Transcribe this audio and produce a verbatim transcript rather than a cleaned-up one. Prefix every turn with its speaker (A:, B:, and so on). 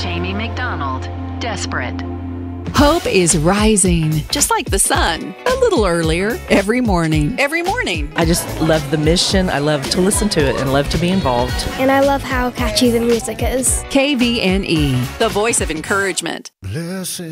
A: Jamie McDonald, Desperate.
B: Hope is rising,
C: Just like the sun,
B: a little earlier every morning.
C: every morning.
D: I just love the mission. I love to listen to it and love to be involved.
E: And I love how catchy the music is.
B: K V N E.
C: The voice of encouragement.
F: Blessed